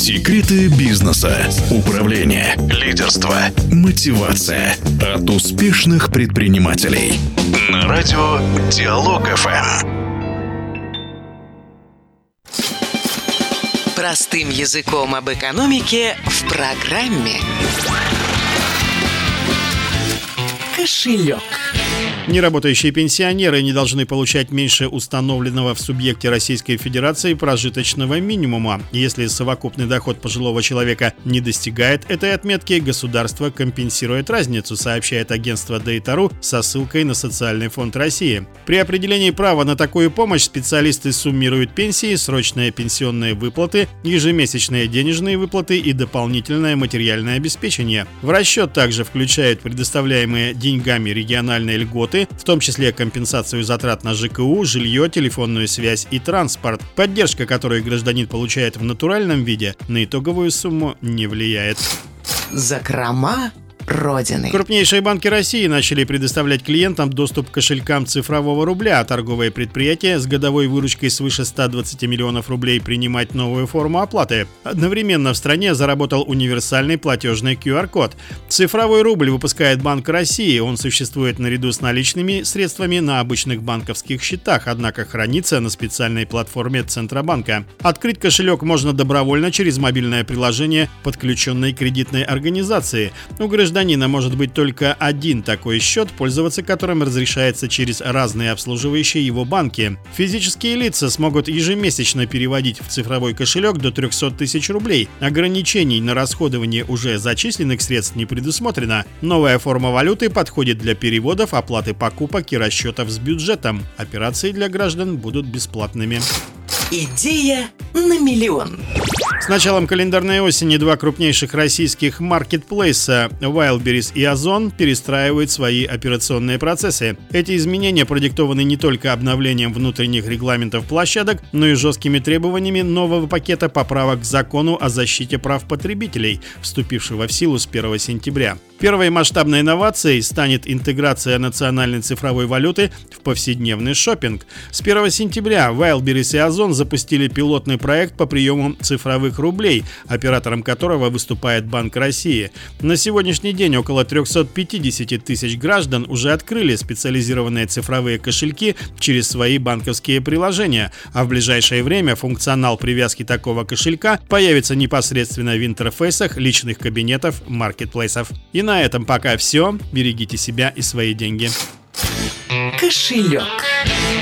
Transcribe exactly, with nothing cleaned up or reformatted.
Секреты бизнеса, управления, лидерства, мотивация от успешных предпринимателей. На радио Диалог эф эм. Простым языком об экономике в программе «Кошелек». Неработающие пенсионеры не должны получать меньше установленного в субъекте Российской Федерации прожиточного минимума. Если совокупный доход пожилого человека не достигает этой отметки, государство компенсирует разницу, сообщает агентство Data.ru со ссылкой на Социальный фонд России. При определении права на такую помощь специалисты суммируют пенсии, срочные пенсионные выплаты, ежемесячные денежные выплаты и дополнительное материальное обеспечение. В расчет также включают предоставляемые деньгами региональные льготы, в том числе компенсацию затрат на ЖКУ, жилье, телефонную связь и транспорт. Поддержка, которую гражданин получает в натуральном виде, на итоговую сумму не влияет. Закрома Родины. Крупнейшие банки России начали предоставлять клиентам доступ к кошелькам цифрового рубля, а торговые предприятия с годовой выручкой свыше ста двадцати миллионов рублей принимать новую форму оплаты. Одновременно в стране заработал универсальный платежный ку ар код. Цифровой рубль выпускает Банк России. Он существует наряду с наличными средствами на обычных банковских счетах, однако хранится на специальной платформе Центробанка. Открыть кошелек можно добровольно через мобильное приложение подключенной кредитной организации. У гражданина может быть только один такой счет, пользоваться которым разрешается через разные обслуживающие его банки. Физические лица смогут ежемесячно переводить в цифровой кошелек до трехсот тысяч рублей. Ограничений на расходование уже зачисленных средств не предусмотрено. Новая форма валюты подходит для переводов, оплаты покупок и расчетов с бюджетом. Операции для граждан будут бесплатными. Идея на миллион. С началом календарной осени два крупнейших российских маркетплейса Wildberries и Озон перестраивают свои операционные процессы. Эти изменения продиктованы не только обновлением внутренних регламентов площадок, но и жесткими требованиями нового пакета поправок к закону о защите прав потребителей, вступившего в силу с первого сентября. Первой масштабной инновацией станет интеграция национальной цифровой валюты в повседневный шопинг. С первого сентября Wildberries и Озон запустили пилотный проект по приему цифровых рублей, оператором которого выступает Банк России. На сегодняшний день около трехсот пятидесяти тысяч граждан уже открыли специализированные цифровые кошельки через свои банковские приложения, а в ближайшее время функционал привязки такого кошелька появится непосредственно в интерфейсах личных кабинетов маркетплейсов. И на этом пока все. Берегите себя и свои деньги. Кошелек.